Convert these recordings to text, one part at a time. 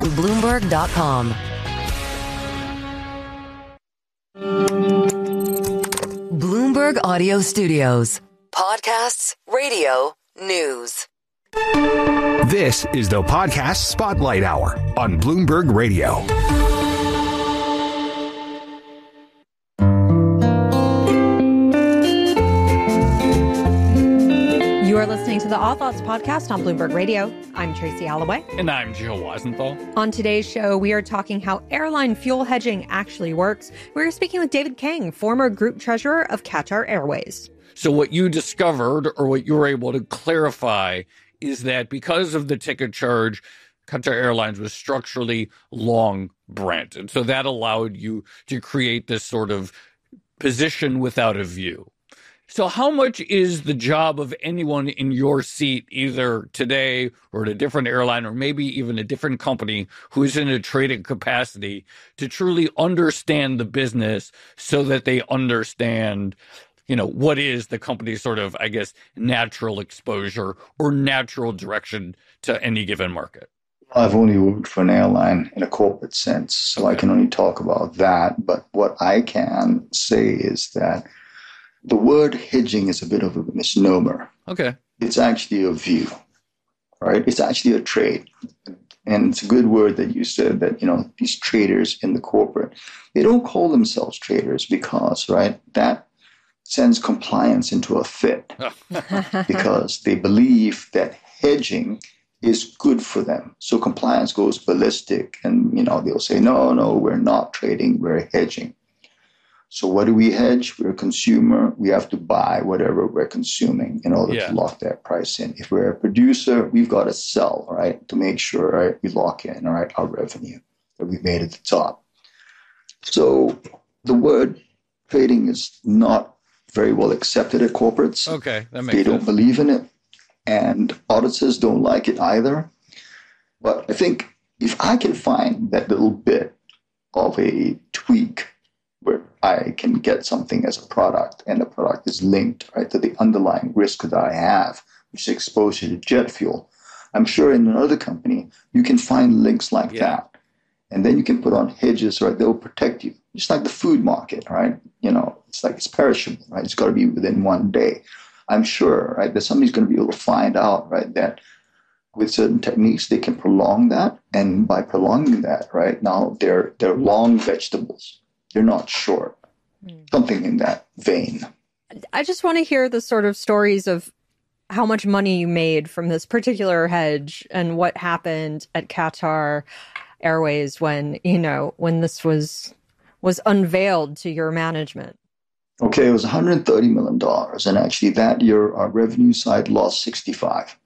Bloomberg.com. Bloomberg Audio Studios. Podcasts, radio, news. This is the Podcast Spotlight Hour on Bloomberg Radio. You are listening to the All Thoughts podcast on Bloomberg Radio. I'm Tracy Alloway. And I'm Joe Weisenthal. On today's show, we are talking how airline fuel hedging actually works. We're speaking with David Kang, former group treasurer of Qatar Airways. So what you discovered, or what you were able to clarify, is that because of the ticket charge, Qatar Airlines was structurally long Brent. And so that allowed you to create this sort of position without a view. So how much is the job of anyone in your seat, either today or at a different airline or maybe even a different company who is in a trading capacity, to truly understand the business so that they understand, what is the company's sort of, I guess, natural exposure or natural direction to any given market? I've only worked for an airline in a corporate sense, so I can only talk about that. But what I can say is that the word hedging is a bit of a misnomer. Okay. It's actually a view, right? It's actually a trade. And it's a good word that you said that, these traders in the corporate, they don't call themselves traders because, right, that sends compliance into a fit because they believe that hedging is good for them. So compliance goes ballistic and, they'll say, no, we're not trading, we're hedging. So what do we hedge? We're a consumer. We have to buy whatever we're consuming in order to lock that price in. If we're a producer, we've got to sell, right, to make sure, right, we lock in, all right, our revenue that we made at the top. So the word trading is not very well accepted at corporates. Okay, that makes sense. They don't believe in it, and auditors don't like it either. But I think if I can find that little bit of a tweak where I can get something as a product and the product is linked, right, to the underlying risk that I have, which is exposure to jet fuel, I'm sure in another company you can find links like that. And then you can put on hedges, right, that will protect you. Just like the food market, right? It's like it's perishable, right? It's got to be within 1 day. I'm sure, right, that somebody's going to be able to find out, right, that with certain techniques they can prolong that. And by prolonging that, right, now they're long vegetables. They're not short. Something in that vein. I just want to hear the sort of stories of how much money you made from this particular hedge and what happened at Qatar Airways when this was unveiled to your management. Okay, it was $130 million. And actually that year, our revenue side lost 65.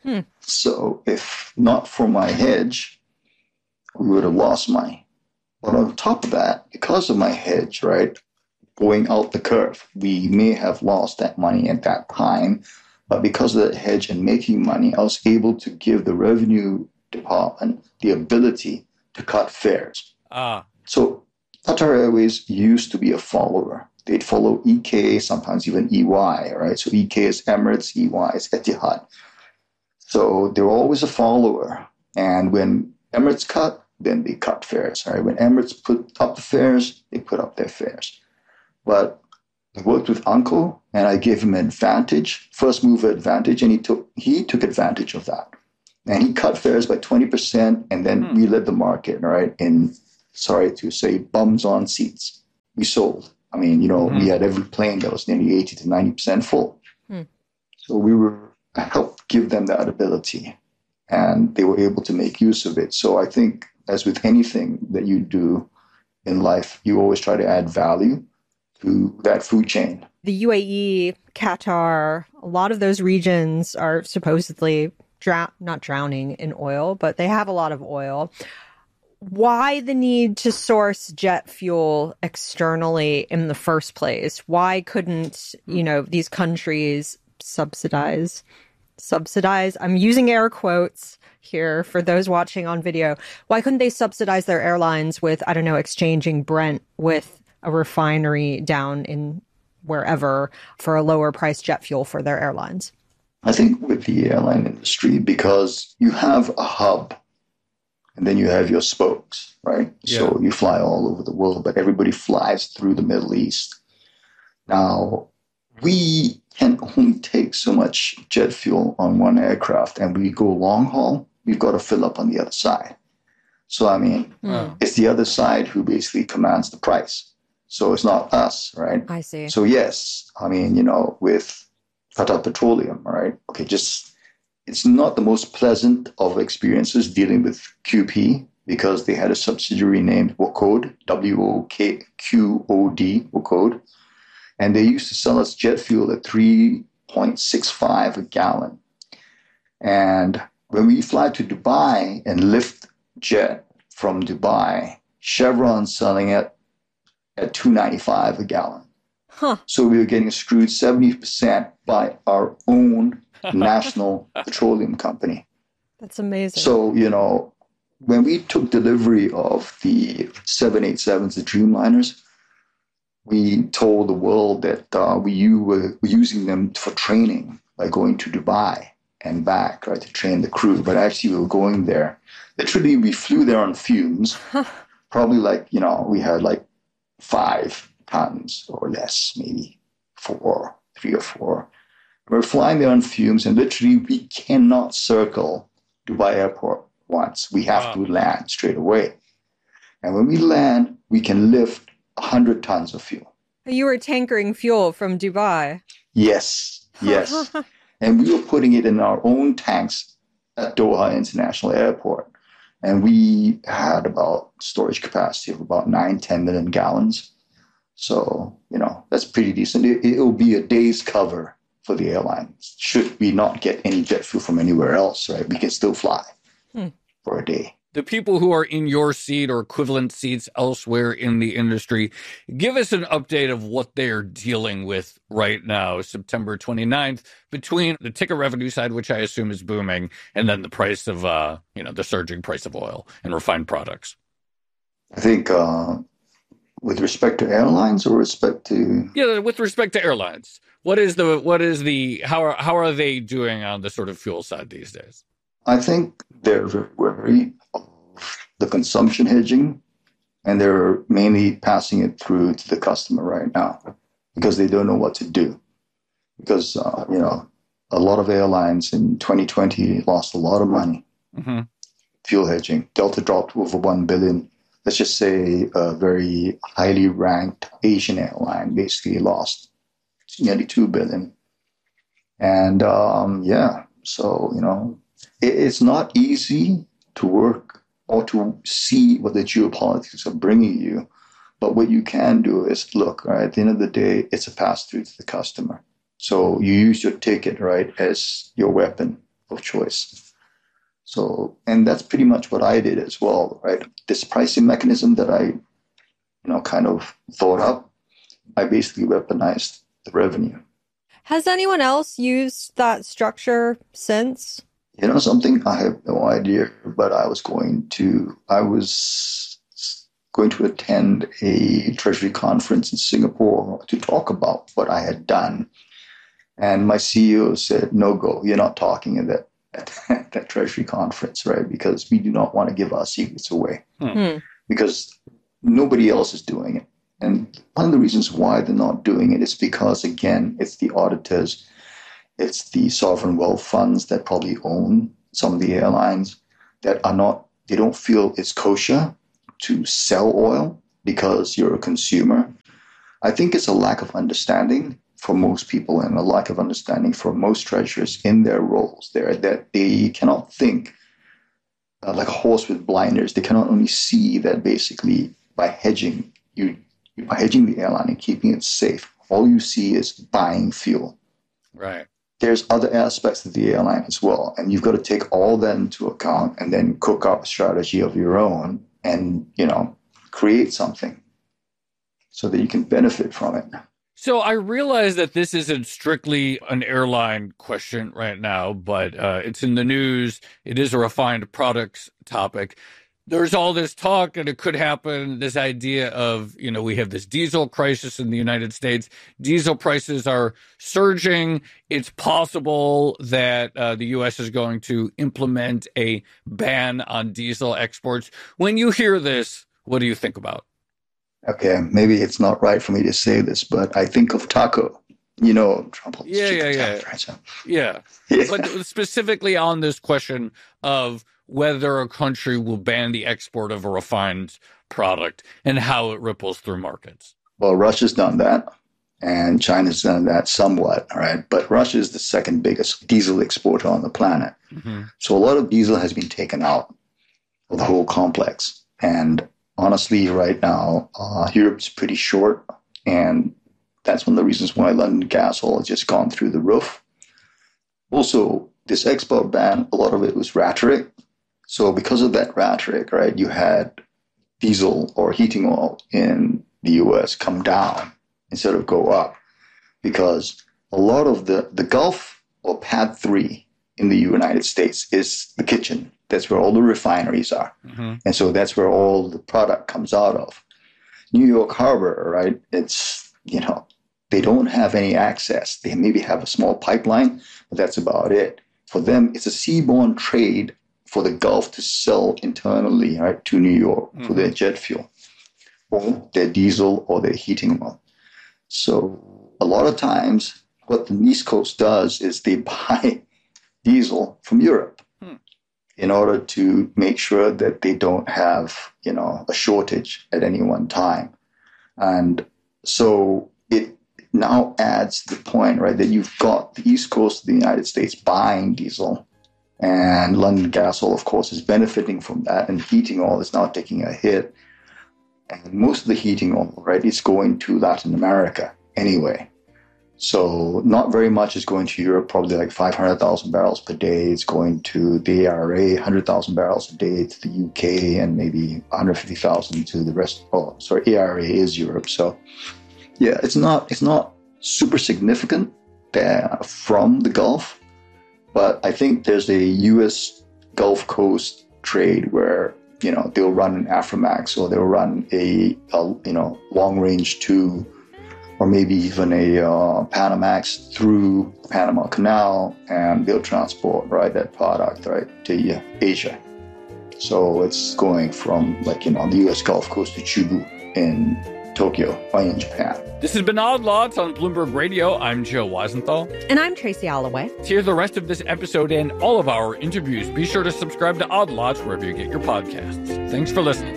So if not for my hedge, we would have lost money. But on top of that, because of my hedge, right, going out the curve, we may have lost that money at that time. But because of that hedge and making money, I was able to give the revenue department the ability to cut fares. So Qatar Airways used to be a follower. They'd follow EK, sometimes even EY, right? So EK is Emirates, EY is Etihad. So they were always a follower. And when Emirates cut, then they cut fares, right? When Emirates put up the fares, they put up their fares. But I worked with Uncle, and I gave him an advantage, first mover advantage, and he took advantage of that. And he cut fares by 20%, and then we led the market, right, in, sorry to say, bums on seats. We sold. I mean, we had every plane that was nearly 80 to 90% full. So I helped give them that ability, and they were able to make use of it. So I think, as with anything that you do in life, you always try to add value to that food chain. The UAE, Qatar, a lot of those regions are supposedly not drowning in oil, but they have a lot of oil. Why the need to source jet fuel externally in the first place? Why couldn't, these countries subsidize? I'm using air quotes here for those watching on video. Why couldn't they subsidize their airlines with, exchanging Brent with a refinery down in wherever for a lower price jet fuel for their airlines? I think with the airline industry, because you have a hub and then you have your spokes, right? Yeah. So you fly all over the world, but everybody flies through the Middle East. Now, we can only take so much jet fuel on one aircraft, and we go long haul, we've got to fill up on the other side. So, I mean, it's the other side who basically commands the price. So it's not us, right? I see. So, yes, I mean, with Qatar Petroleum, right? Okay, it's not the most pleasant of experiences dealing with QP because they had a subsidiary named WOQOD, WOQOD, WOQOD. And they used to sell us jet fuel at 3.65 a gallon. And when we fly to Dubai and lift jet from Dubai, Chevron's selling it at 2.95 a gallon. Huh. So we were getting screwed 70% by our own national petroleum company. That's amazing. So, when we took delivery of the 787s, the Dreamliners, we told the world that we were using them for training by going to Dubai and back, right, to train the crew. But actually, we were going there. Literally, we flew there on fumes. Probably we had 5 tons or less, maybe 3 or 4. We're flying there on fumes, and literally, we cannot circle Dubai Airport once. We have to land straight away. And when we land, we can lift 100 tons of fuel. You were tankering fuel from Dubai. Yes. And we were putting it in our own tanks at Doha International Airport. And we had about storage capacity of about 9-10 million gallons. So, that's pretty decent. It'll be a day's cover for the airline. Should we not get any jet fuel from anywhere else, right? We can still fly for a day. The people who are in your seat or equivalent seats elsewhere in the industry, give us an update of what they're dealing with right now, September 29th, between the ticket revenue side, which I assume is booming, and then the price of, the surging price of oil and refined products. I think with respect to airlines or respect to... Yeah, with respect to airlines. How are they doing on the sort of fuel side these days? I think they're very wary of the consumption hedging, and they're mainly passing it through to the customer right now because they don't know what to do. Because, a lot of airlines in 2020 lost a lot of money. Fuel hedging. Delta dropped over 1 billion. Let's just say a very highly ranked Asian airline basically lost nearly 2 billion. And, so, it's not easy to work or to see what the geopolitics are bringing you. But what you can do is, look, right, at the end of the day, it's a pass-through to the customer. So you use your ticket, right, as your weapon of choice. So, and that's pretty much what I did as well, right? This pricing mechanism that I, kind of thought up, I basically weaponized the revenue. Has anyone else used that structure since? Something? I have no idea, but I was going to attend a treasury conference in Singapore to talk about what I had done. And my CEO said, no go, you're not talking at that treasury conference, right? Because we do not want to give our secrets away because nobody else is doing it. And one of the reasons why they're not doing it is because, again, it's the auditors, it's the sovereign wealth funds that probably own some of the airlines that they don't feel it's kosher to sell oil because you're a consumer. I think it's a lack of understanding for most people and a lack of understanding for most treasurers in their roles there, that they cannot think like a horse with blinders. They cannot only see that basically by hedging the airline and keeping it safe, all you see is buying fuel. Right. There's other aspects of the airline as well, and you've got to take all that into account and then cook up a strategy of your own and, create something so that you can benefit from it. So I realize that this isn't strictly an airline question right now, but it's in the news. It is a refined products topic. there's all this talk, and it could happen, this idea of, we have this diesel crisis in the United States. Diesel prices are surging. It's possible that the U.S. is going to implement a ban on diesel exports. When you hear this, what do you think about? Okay, maybe it's not right for me to say this, but I think of taco. Trump. Yeah. But specifically on this question of whether a country will ban the export of a refined product and how it ripples through markets. Well, Russia's done that, and China's done that somewhat, all right? But Russia is the second biggest diesel exporter on the planet. Mm-hmm. So a lot of diesel has been taken out of the whole complex. And honestly, right now, Europe's pretty short, and that's one of the reasons why London gas oil has just gone through the roof. Also, this export ban, a lot of it was rhetoric. So because of that rhetoric, right, you had diesel or heating oil in the US come down instead of go up, because a lot of the Gulf or Pad 3 in the United States is the kitchen. That's where all the refineries are. Mm-hmm. And so that's where all the product comes out of. New York Harbor, right, it's, they don't have any access. They maybe have a small pipeline, but that's about it. For them, it's a seaborne trade for the Gulf to sell internally, right, to New York for their jet fuel, or their diesel or their heating oil. So a lot of times what the East Coast does is they buy diesel from Europe in order to make sure that they don't have, a shortage at any one time. And so it now adds the point, right, that you've got the East Coast of the United States buying diesel, and London gas oil, of course, is benefiting from that, and heating oil is now taking a hit. And most of the heating oil, right, is going to Latin America anyway. So not very much is going to Europe, probably like 500,000 barrels per day. It's going to the ARA, 100,000 barrels a day to the UK, and maybe 150,000 to the rest. Oh, sorry, ARA is Europe. So yeah, it's not super significant from the Gulf, but I think there's a U.S. Gulf Coast trade where, they'll run an Aframax, or they'll run a long range 2, or maybe even a Panamax through the Panama Canal, and they'll transport, right, that product, right, to Asia. So it's going from, the U.S. Gulf Coast to Chubu in Tokyo or in Japan. This has been Odd Lots on Bloomberg Radio. I'm Joe Weisenthal. And I'm Tracy Alloway. To hear the rest of this episode and all of our interviews, be sure to subscribe to Odd Lots wherever you get your podcasts. Thanks for listening.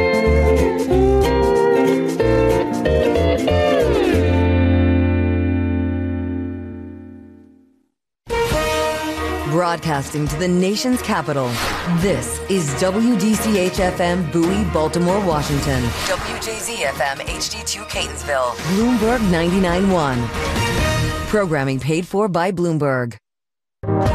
Broadcasting to the nation's capital, this is WDCH-FM Bowie, Baltimore, Washington. WJZ-FM HD2 Catonsville. Bloomberg 99.1. Programming paid for by Bloomberg.